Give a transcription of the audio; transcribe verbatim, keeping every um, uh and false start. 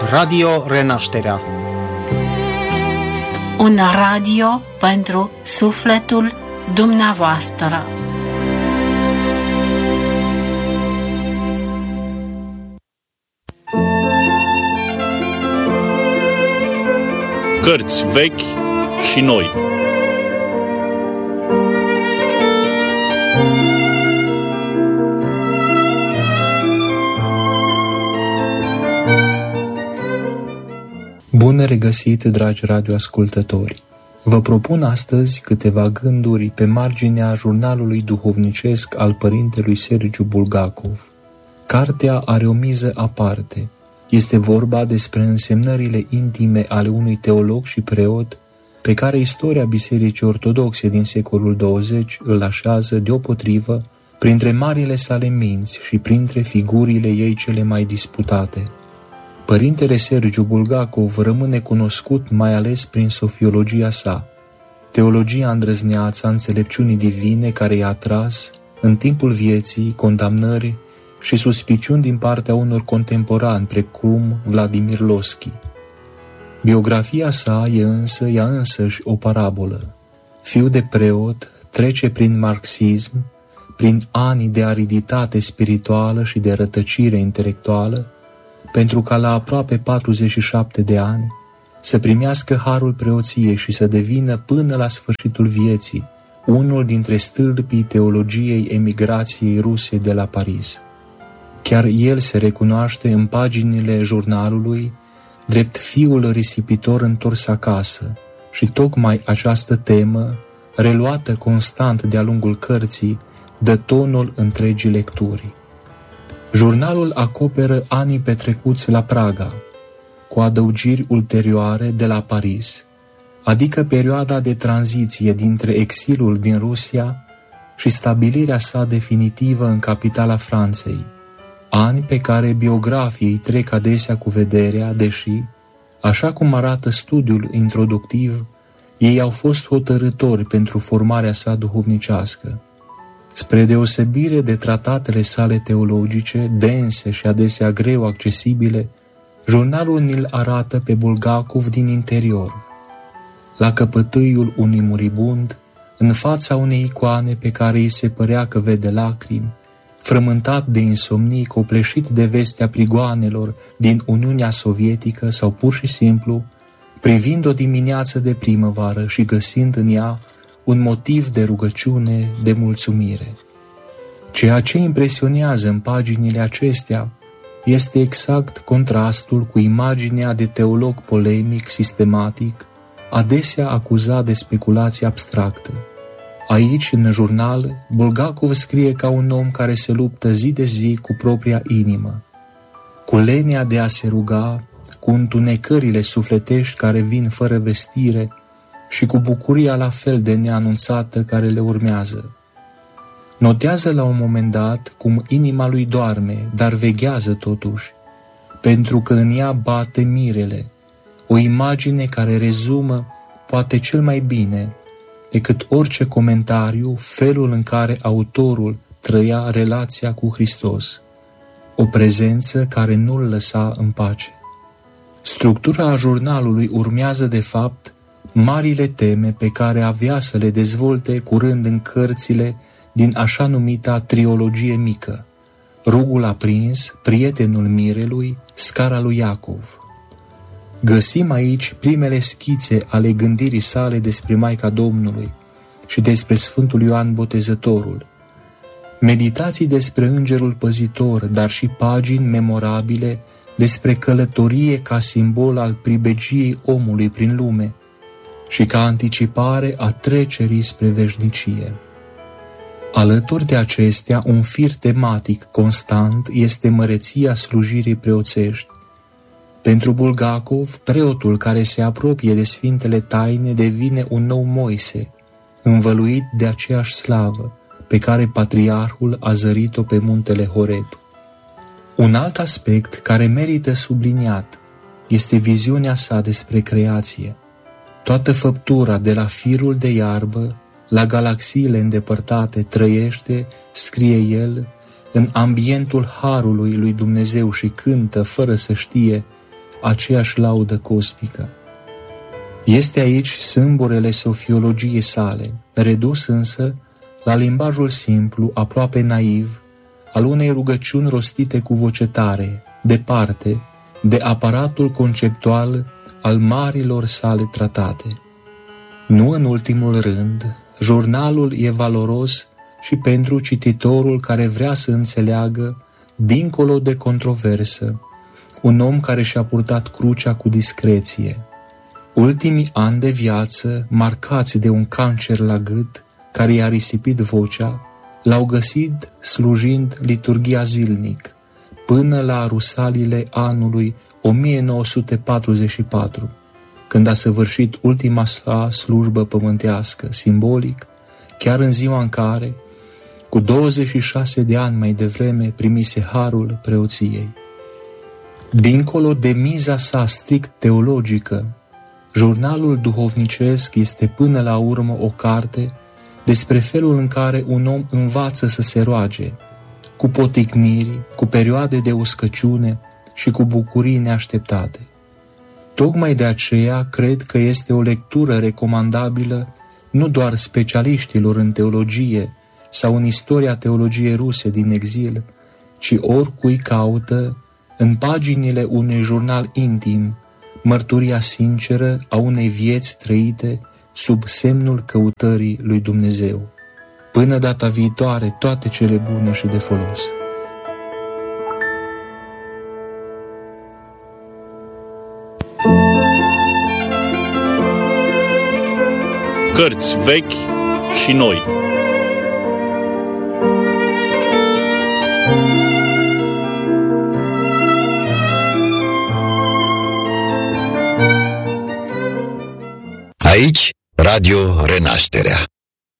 Radio Renașterea. Un radio pentru sufletul dumneavoastră. Cărți vechi și noi. Bun regăsit, dragi radioascultători! Vă propun astăzi câteva gânduri pe marginea jurnalului duhovnicesc al părintelui Sergiu Bulgakov. Cartea are o miză aparte. Este vorba despre însemnările intime ale unui teolog și preot pe care istoria Bisericii Ortodoxe din secolul douăzeci îl așează deopotrivă printre marile sale minți și printre figurile ei cele mai disputate. Părintele Sergiu Bulgakov rămâne cunoscut mai ales prin sofiologia sa, teologia îndrăzneață a înțelepciunii divine care i-a atras, în timpul vieții, condamnări și suspiciuni din partea unor contemporani, precum Vladimir Loschi. Biografia sa e însă, ea însăși o parabolă. Fiul de preot, trece prin marxism, prin ani de ariditate spirituală și de rătăcire intelectuală, pentru ca la aproape patruzeci și șapte de ani să primească harul preoției și să devină până la sfârșitul vieții unul dintre stâlpii teologiei emigrației ruse de la Paris. Chiar el se recunoaște în paginile jurnalului drept fiul risipitor întors acasă și tocmai această temă, reluată constant de-a lungul cărții, dă tonul întregii lecturi. Jurnalul acoperă anii petrecuți la Praga, cu adăugiri ulterioare de la Paris, adică perioada de tranziție dintre exilul din Rusia și stabilirea sa definitivă în capitala Franței, ani pe care biografii îi trec adesea cu vederea, deși, așa cum arată studiul introductiv, ei au fost hotărâtori pentru formarea sa duhovnicească. Spre deosebire de tratatele sale teologice, dense și adesea greu accesibile, jurnalul ni-l arată pe Bulgakov din interior, la căpătâiul unui muribund, în fața unei icoane pe care îi se părea că vede lacrimi, frământat de insomnii, copleșit de vestea prigoanelor din Uniunea Sovietică sau pur și simplu, privind o dimineață de primăvară și găsind în ea un motiv de rugăciune, de mulțumire. Ceea ce impresionează în paginile acestea este exact contrastul cu imaginea de teolog polemic, sistematic, adesea acuzat de speculație abstractă. Aici, în jurnal, Bulgakov scrie ca un om care se luptă zi de zi cu propria inimă, cu lenia de a se ruga, cu întunecările sufletești care vin fără vestire și cu bucuria la fel de neanunțată care le urmează. Notează la un moment dat cum inima lui doarme, dar veghează totuși, pentru că în ea bate mirele, o imagine care rezumă, poate cel mai bine, decât orice comentariu, felul în care autorul trăia relația cu Hristos, o prezență care nu-l lăsa în pace. Structura jurnalului urmează, de fapt, marile teme pe care avea să le dezvolte curând în cărțile din așa numita triologie mică, Rugul aprins, Prietenul mirelui, Scara lui Iacov. Găsim aici primele schițe ale gândirii sale despre Maica Domnului și despre Sfântul Ioan Botezătorul, meditații despre Îngerul Păzitor, dar și pagini memorabile despre călătorie ca simbol al pribegiei omului prin lume și ca anticipare a trecerii spre veșnicie. Alături de acestea, un fir tematic constant este măreția slujirii preoțești. Pentru Bulgakov, preotul care se apropie de Sfintele Taine devine un nou Moise, învăluit de aceeași slavă pe care patriarhul a zărit-o pe muntele Horeb. Un alt aspect care merită subliniat este viziunea sa despre creație. Toată făptura, de la firul de iarbă la galaxiile îndepărtate, trăiește, scrie el, în ambientul harului lui Dumnezeu și cântă, fără să știe, aceeași laudă cosmică. Este aici sâmburele sofiologiei sale, redus însă la limbajul simplu, aproape naiv, al unei rugăciuni rostite cu voce tare, departe de aparatul conceptual al marilor sale tratate. Nu în ultimul rând, jurnalul e valoros și pentru cititorul care vrea să înțeleagă, dincolo de controversă, un om care și-a purtat crucea cu discreție. Ultimii ani de viață, marcați de un cancer la gât care i-a risipit vocea, l-au găsit slujind liturghia zilnic, până la rusalile anului o mie nouă sute patruzeci și patru, când a săvârșit ultima sa slujbă pământească, simbolic, chiar în ziua în care, cu douăzeci și șase de ani mai devreme, primise harul preoției. Dincolo de miza sa strict teologică, jurnalul duhovnicesc este până la urmă o carte despre felul în care un om învață să se roage, cu poticniri, cu perioade de uscăciune și cu bucurii neașteptate. Tocmai de aceea cred că este o lectură recomandabilă nu doar specialiștilor în teologie sau în istoria teologiei ruse din exil, ci oricui caută, în paginile unui jurnal intim, mărturia sinceră a unei vieți trăite sub semnul căutării lui Dumnezeu. Până data viitoare, toate cele bune și de folos. Cărți vechi și noi. Aici, Radio Renașterea.